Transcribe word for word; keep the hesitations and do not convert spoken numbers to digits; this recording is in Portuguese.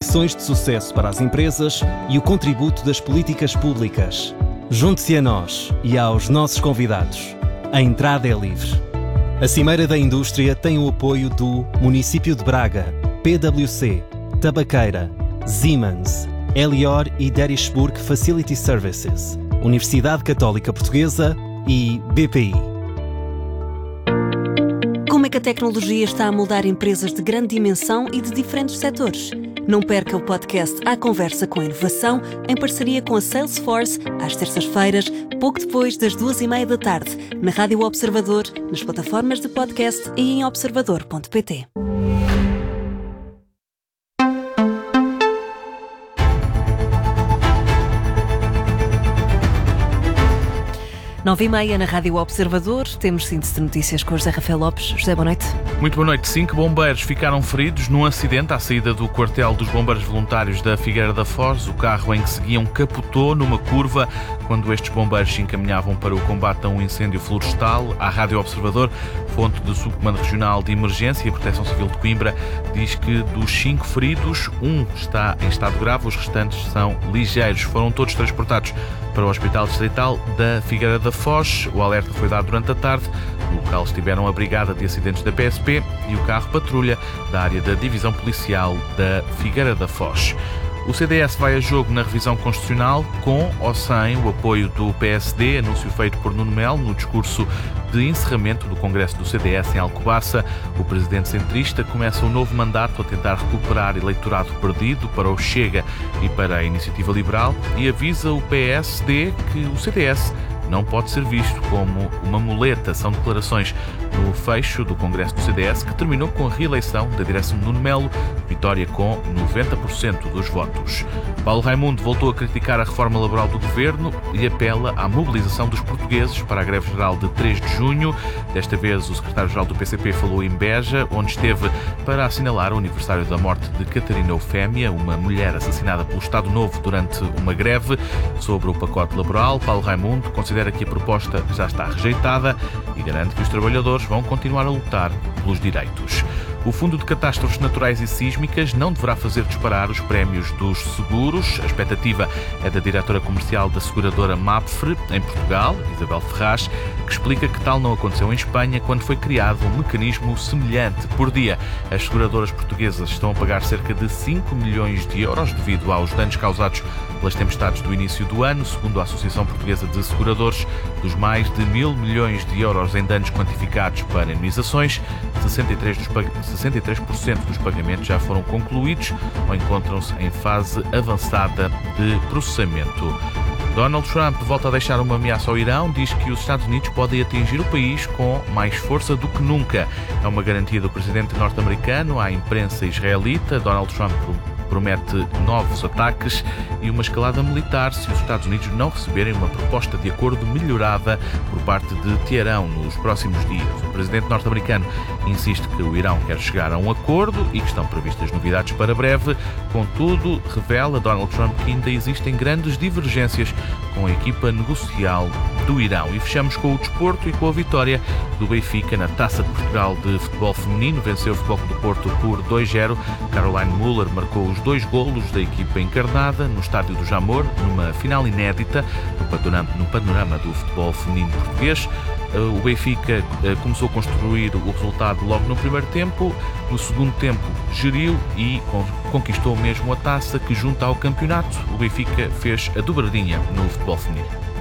lições de sucesso para as empresas e o contributo das políticas públicas. Junte-se a nós e aos nossos convidados. A entrada é livre. A Cimeira da Indústria tem o apoio do Município de Braga, P W C, Tabaqueira, Siemens, Elior e Derishburg Facility Services, Universidade Católica Portuguesa e B P I. Como é que a tecnologia está a moldar empresas de grande dimensão e de diferentes setores? Não perca o podcast À Conversa com a Inovação, em parceria com a Salesforce, às terças-feiras, pouco depois das duas e meia da tarde, na Rádio Observador, nas plataformas de podcast e em observador ponto pt. Nove e meia na Rádio Observador, temos síntese de notícias com o José Rafael Lopes. José, boa noite. Muito boa noite. Cinco bombeiros ficaram feridos num acidente à saída do quartel dos bombeiros voluntários da Figueira da Foz. O carro em que seguiam capotou numa curva quando estes bombeiros se encaminhavam para o combate a um incêndio florestal. A Rádio Observador, fonte do Subcomando Regional de Emergência e Proteção Civil de Coimbra, diz que dos cinco feridos, um está em estado grave, os restantes são ligeiros. Foram todos transportados para o Hospital Distrital da Figueira da Foz. O alerta foi dado durante a tarde. No local estiveram a Brigada de Acidentes da P S P e o carro patrulha da área da Divisão Policial da Figueira da Foz. O C D S vai a jogo na revisão constitucional, com ou sem o apoio do P S D, anúncio feito por Nuno Melo no discurso de encerramento do Congresso do C D S em Alcobaça. O presidente centrista começa um novo mandato a tentar recuperar eleitorado perdido para o Chega e para a Iniciativa Liberal e avisa o P S D que o C D S não pode ser visto como uma muleta. São declarações no fecho do Congresso do C D S, que terminou com a reeleição da direção de Nuno Melo, vitória com noventa por cento dos votos. Paulo Raimundo voltou a criticar a reforma laboral do governo e apela à mobilização dos portugueses para a greve geral de três de junho. Desta vez, o secretário-geral do P C P falou em Beja, onde esteve para assinalar o aniversário da morte de Catarina Eufémia, uma mulher assassinada pelo Estado Novo durante uma greve. Sobre o pacote laboral, Paulo Raimundo considera que a proposta já está rejeitada e garante que os trabalhadores vão continuar a lutar pelos direitos. O Fundo de Catástrofes Naturais e Sísmicas não deverá fazer disparar os prémios dos seguros. A expectativa é da diretora comercial da seguradora Mapfre, em Portugal, Isabel Ferraz, que explica que tal não aconteceu em Espanha quando foi criado um mecanismo semelhante. Por dia, as seguradoras portuguesas estão a pagar cerca de cinco milhões de euros devido aos danos causados pelas tempestades do início do ano, segundo a Associação Portuguesa de Seguradores. Dos mais de mil milhões de euros em danos quantificados para indemnizações, sessenta e três por cento dos sessenta e três por cento dos pagamentos já foram concluídos ou encontram-se em fase avançada de processamento. Donald Trump volta a deixar uma ameaça ao Irão, diz que os Estados Unidos podem atingir o país com mais força do que nunca. É uma garantia do presidente norte-americano à imprensa israelita. Donald Trump promete novos ataques e uma escalada militar se os Estados Unidos não receberem uma proposta de acordo melhorada por parte de Teherão nos próximos dias. O presidente norte-americano insiste que o Irão quer chegar a um acordo e que estão previstas novidades para breve. Contudo, revela Donald Trump que ainda existem grandes divergências com a equipa negocial do Irão. E fechamos com o desporto e com a vitória do Benfica na Taça de Portugal de futebol feminino. Venceu o Futebol Clube do Porto por dois a zero. Caroline Müller marcou os dois golos da equipa encarnada no Estádio do Jamor, numa final inédita no panorama, no panorama do futebol feminino português. O Benfica começou a construir o resultado logo no primeiro tempo. No segundo tempo geriu e conquistou mesmo a taça que junta ao campeonato. O Benfica fez a dobradinha no futebol feminino.